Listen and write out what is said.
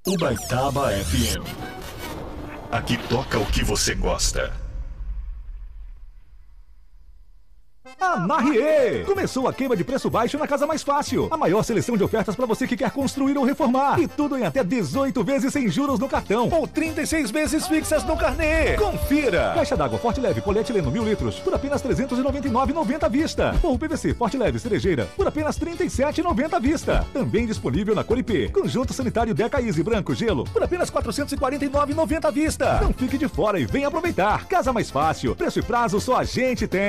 Ubaitaba FM. Aqui toca o que você gosta. Anarie! Começou a queima de preço baixo na Casa Mais Fácil. A maior seleção de ofertas para você que quer construir ou reformar. E tudo em até 18 vezes sem juros no cartão. Ou 36 vezes fixas no carnê. Confira! Caixa d'água Forte Leve Polietileno 1000 litros por apenas R$ 399,90 à vista. Ou PVC Forte Leve Cerejeira por apenas R$ 37,90 à vista. Também disponível na cor IP. Conjunto sanitário Deca Easy Branco Gelo por apenas R$ 449,90 à vista. Não fique de fora e venha aproveitar. Casa Mais Fácil. Preço e prazo só a gente tem.